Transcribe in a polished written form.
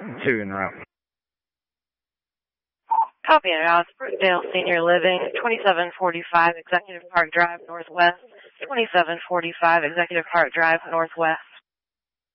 2 en route. Copy it out. Brookdale Senior Living, 2745 Executive Park Drive, Northwest. 2745 Executive Park Drive, Northwest.